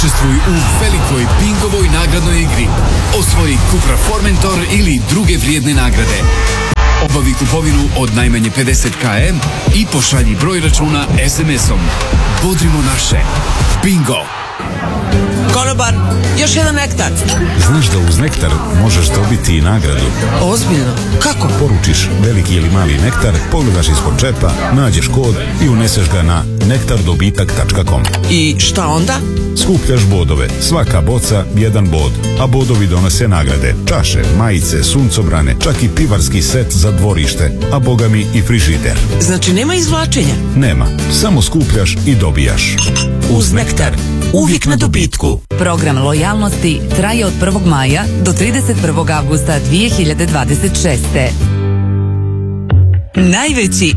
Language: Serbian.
Učestvuj u velikoj bingovoj nagradnoj igri. Osvoji Cupra Formentor ili druge vrijedne nagrade. Obavi kupovinu od najmanje 50 km i pošalji broj računa SMS-om. Bodrimo naše. Bingo! Konobar, još jedan nektar. Znaš da uz nektar možeš dobiti i nagradu? Ozbiljno? Kako? Poručiš veliki ili mali nektar, pogledaš ispod džepa, nađeš kod i uneseš ga na nektardobitak.com. I šta onda? Skupljaš bodove. Svaka boca jedan bod, a bodovi donose nagrade. Čaše, majice, suncobrane, čak i pivarski set za dvorište, a bogami i frižider. Znači nema izvlačenja? Nema, samo skupljaš i dobijaš. Uz nektar, uvijek na dobitku. Program lojalnosti traje od 1. maja do 31. avgusta 2026. Najveći